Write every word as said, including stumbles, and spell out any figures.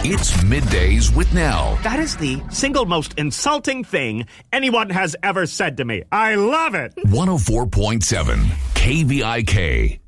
It's Middays with Nell. That is the single most insulting thing anyone has ever said to me. I love it. one oh four point seven K V I K.